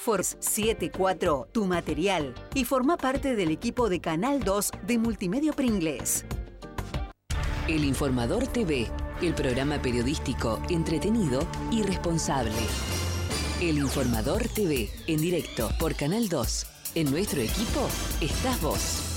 Force 74, tu material, y forma parte del equipo de Canal 2 de Multimedia Pringles. El Informador TV, el programa periodístico entretenido y responsable. El Informador TV, en directo por Canal 2. En nuestro equipo estás vos.